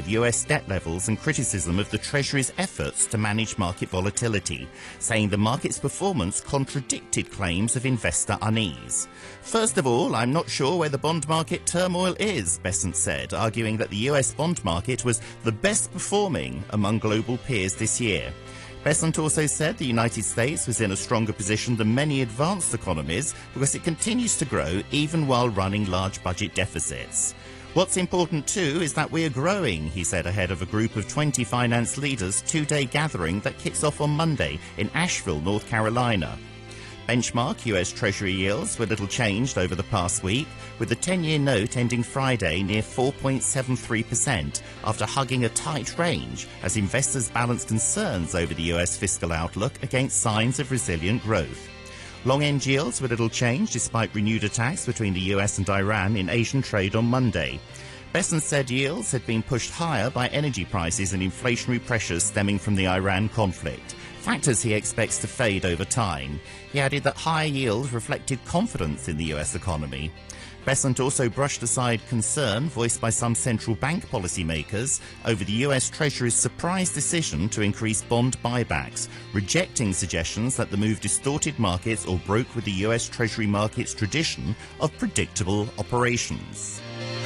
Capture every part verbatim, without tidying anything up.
U S debt levels and criticism of the Treasury's efforts to manage market volatility, saying the market's performance contradicted claims of investor unease. First of all, I'm not sure where the bond market turmoil is, Bessent said, arguing that the U S bond market was the best performing among global peers this year. Bessent also said the United States was in a stronger position than many advanced economies because it continues to grow even while running large budget deficits. What's important too is that we are growing, he said ahead of a group of twenty finance leaders two-day gathering that kicks off on Monday in Asheville, North Carolina. Benchmark U S Treasury yields were little changed over the past week, with the ten-year note ending Friday near four point seven three percent after hugging a tight range as investors balance concerns over the U S fiscal outlook against signs of resilient growth. Long-end yields were little changed despite renewed attacks between the U S and Iran in Asian trade on Monday. Bessent said yields had been pushed higher by energy prices and inflationary pressures stemming from the Iran conflict, factors he expects to fade over time. He added that higher yields reflected confidence in the U S economy. Bessent also brushed aside concern voiced by some central bank policymakers over the U S Treasury's surprise decision to increase bond buybacks, rejecting suggestions that the move distorted markets or broke with the U S Treasury market's tradition of predictable operations.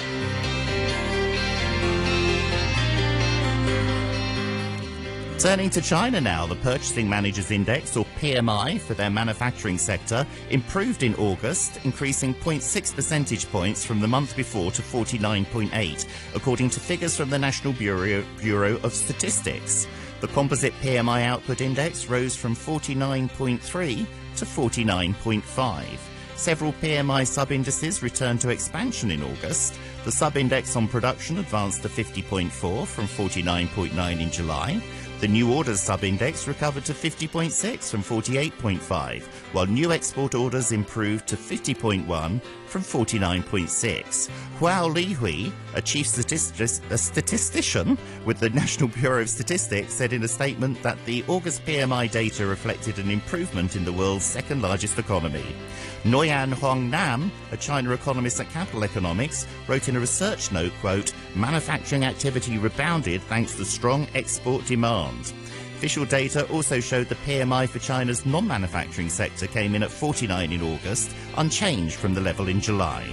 Turning to China now, the Purchasing Managers' Index, or P M I, for their manufacturing sector improved in August, increasing zero point six percentage points from the month before to forty-nine point eight, according to figures from the National Bureau, Bureau of Statistics. The Composite P M I Output Index rose from forty-nine point three to forty-nine point five. Several P M I sub-indices returned to expansion in August. The sub-index on production advanced to fifty point four from forty-nine point nine in July. The new orders sub-index recovered to fifty point six from forty-eight point five, while new export orders improved to fifty point one from forty-nine point six. Huao Lihui, a chief statistic, a statistician with the National Bureau of Statistics, said in a statement that the August P M I data reflected an improvement in the world's second-largest economy. Noyan Huangnam, a China economist at Capital Economics, wrote in a research note, quote, "Manufacturing activity rebounded thanks to strong export demand." Official data also showed the P M I for China's non-manufacturing sector came in at forty-nine in August, unchanged from the level in July.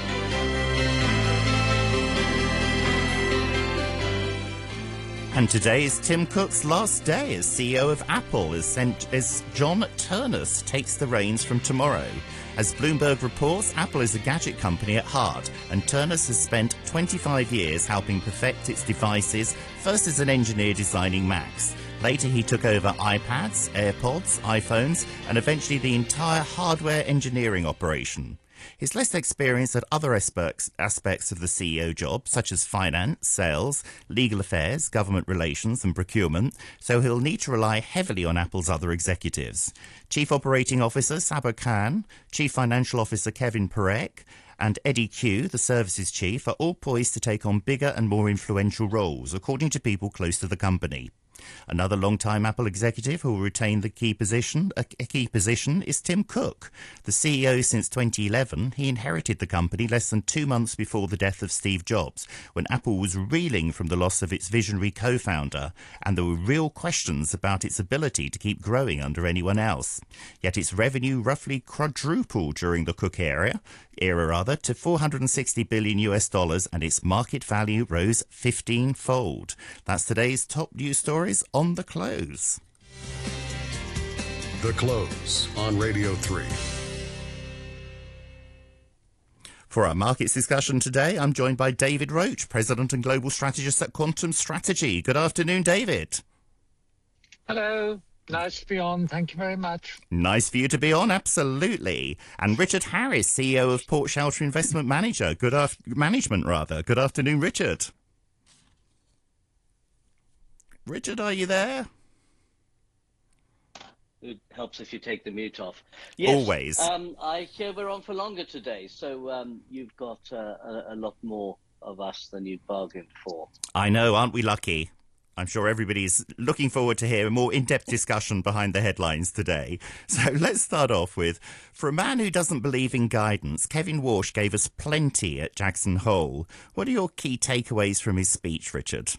And today is Tim Cook's last day as C E O of Apple, as, as John Ternus takes the reins from tomorrow. As Bloomberg reports, Apple is a gadget company at heart, and Ternus has spent twenty-five years helping perfect its devices, first as an engineer designing Macs. Later he took over iPads, AirPods, iPhones, and eventually the entire hardware engineering operation. He's less experienced at other aspects, aspects of the C E O job, such as finance, sales, legal affairs, government relations and procurement, so he'll need to rely heavily on Apple's other executives. Chief Operating Officer Saba Khan, Chief Financial Officer Kevin Perek, and Eddie Q, the services chief, are all poised to take on bigger and more influential roles, according to people close to the company. Another long-time Apple executive who will retain the key position, a key position is Tim Cook. The C E O since twenty eleven, he inherited the company less than two months before the death of Steve Jobs, when Apple was reeling from the loss of its visionary co-founder, and there were real questions about its ability to keep growing under anyone else. Yet its revenue roughly quadrupled during the Cook era, era rather, to four hundred sixty billion US dollars, and its market value rose fifteen-fold. That's today's top news stories on The Close. The Close on Radio three. For our markets discussion today, I'm joined by David Roach, President and Global Strategist at Quantum Strategy. Good afternoon, David. Hello. Nice to be on. Thank you very much. Nice for you to be on, absolutely. And Richard Harris, C E O of Port Shelter Investment Manager. Good af- Management, rather. Good afternoon, Richard. Richard, are you there? It helps if you take the mute off. Yes, always. Um, I hear we're on for longer today, so um, you've got uh, a, a lot more of us than you'd bargained for. I know, aren't we lucky? I'm sure everybody's looking forward to hear a more in-depth discussion behind the headlines today. So let's start off with, for a man who doesn't believe in guidance, Kevin Walsh gave us plenty at Jackson Hole. What are your key takeaways from his speech, Richard?